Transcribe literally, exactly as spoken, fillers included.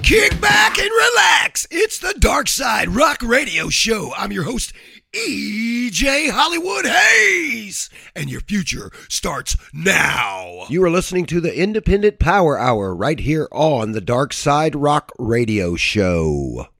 Kick back and relax. It's the Dark Side Rock Radio Show. I'm your host, E J Hollywood Hayes, and your future starts now. You are listening to the Independent Power Hour right here on the Dark Side Rock Radio Show.